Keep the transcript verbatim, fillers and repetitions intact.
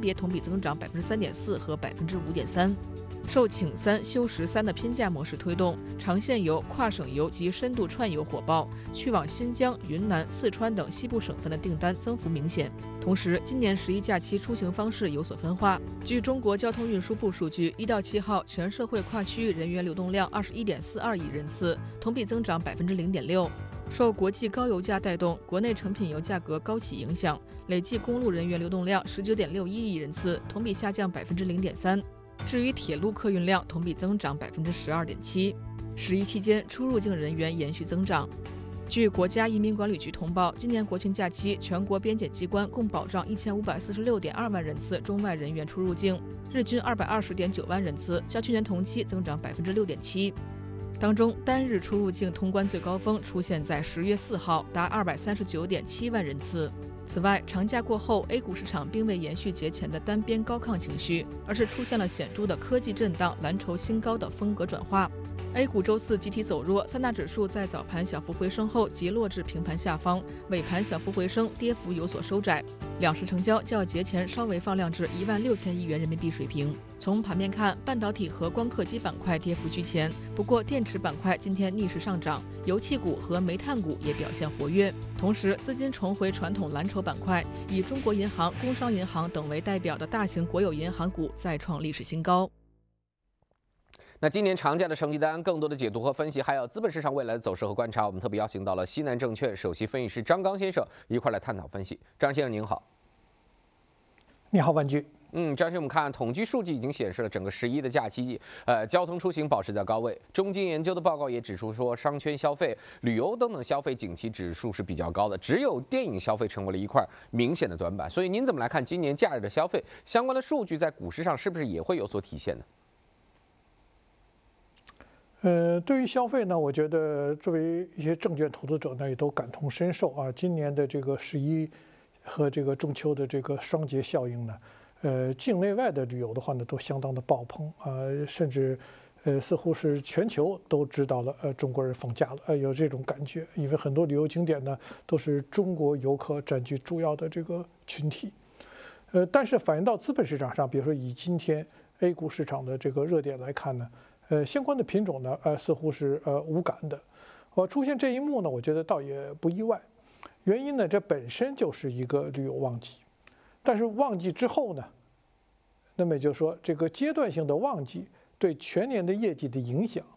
别同比增长百分之三点四和百分之五点三。受请三休十三的拼价模式推动，长线游、跨省游及深度串游火爆，去往新疆、云南、四川等西部省份的订单增幅明显。同时，今年十一假期出行方式有所分化。据中国交通运输部数据，一到七号全社会跨区域人员流动量二十一点四二亿人次，同比增长百分之零点六。受国际高油价带动，国内成品油价格高企影响，累计公路人员流动量十九点六一亿人次，同比下降百分之零点三。至于铁路客运量，同比增长百分之十二点七。十一期间，出入境人员延续增长。据国家移民管理局通报，今年国庆假期，全国边检机关共保障一千五百四十六点二万人次中外人员出入境，日均二百二十点九万人次，较去年同期增长百分之六点七。当中，单日出入境通关最高峰出现在十月四号，达二百三十九点七万人次。此外，长假过后 ，A 股市场并未延续节前的单边高亢情绪，而是出现了显著的科技震荡、蓝筹新高的风格转化。A 股周四集体走弱，三大指数在早盘小幅回升后即落至平盘下方，尾盘小幅回升，跌幅有所收窄。两市成交较节前稍微放量至一万六千亿元人民币水平。从盘面看，半导体和光刻机板块跌幅居前，不过电池板块今天逆势上涨，油气股和煤炭股也表现活跃。同时，资金重回传统蓝筹板块，以中国银行、工商银行等为代表的大型国有银行股再创历史新高。 那今年长假的成绩单，更多的解读和分析，还有资本市场未来的走势和观察，我们特别邀请到了西南证券首席分析师张刚先生一块来探讨分析。张先生您好。 你好，万居。 嗯，张先生，我们看统计数据已经显示了整个十一的假期，呃，交通出行保持在高位。中金研究的报告也指出说，商圈消费、旅游等等消费景气指数是比较高的，只有电影消费成为了一块明显的短板。所以您怎么来看今年假日的消费相关的数据在股市上是不是也会有所体现呢？ 呃，对于消费呢，我觉得作为一些证券投资者呢，也都感同身受啊。今年的这个十一和这个中秋的这个双节效应呢，呃，境内外的旅游的话呢，都相当的爆棚啊、呃，甚至呃，似乎是全球都知道了，呃，中国人放假了，呃，有这种感觉。因为很多旅游景点呢，都是中国游客占据主要的这个群体。呃，但是反映到资本市场上，比如说以今天 A 股市场的这个热点来看呢。呃，相关的品种呢，呃，似乎是呃无感的。我出现这一幕呢，我觉得倒也不意外。原因呢，这本身就是一个旅游旺季，但是旺季之后呢，那么也就是说，这个阶段性的旺季对全年的业绩的影响